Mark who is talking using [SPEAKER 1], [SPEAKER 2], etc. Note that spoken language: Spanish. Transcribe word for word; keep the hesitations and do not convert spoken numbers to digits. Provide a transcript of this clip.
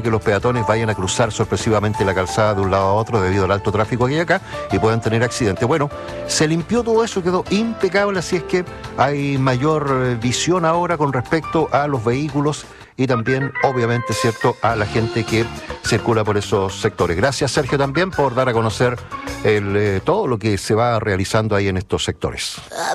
[SPEAKER 1] que los peatones vayan a cruzar sorpresivamente la calzada de un lado a otro debido al alto tráfico que hay acá y puedan tener accidentes. Bueno, se limpió todo eso, quedó impecable, así es que hay mayor visión ahora con respecto a los vehículos y también, obviamente, cierto, a la gente que circula por esos sectores. Gracias, Sergio, también por dar a conocer el, eh, todo lo que se va realizando ahí en estos sectores.